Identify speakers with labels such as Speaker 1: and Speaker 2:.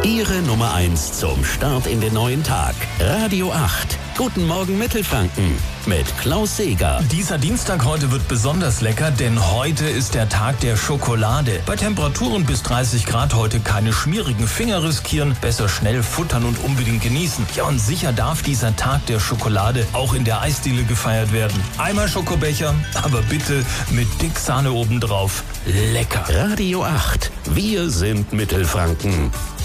Speaker 1: Ihre Nummer 1 zum Start in den neuen Tag. Radio 8. Guten Morgen Mittelfranken mit Klaus Seeger.
Speaker 2: Dieser Dienstag heute wird besonders lecker, denn heute ist der Tag der Schokolade. Bei Temperaturen bis 30 Grad heute keine schmierigen Finger riskieren, besser schnell futtern und unbedingt genießen. Ja, und sicher darf dieser Tag der Schokolade auch in der Eisdiele gefeiert werden. Einmal Schokobecher, aber bitte mit dick Sahne obendrauf. Lecker.
Speaker 1: Radio 8. Wir sind Mittelfranken.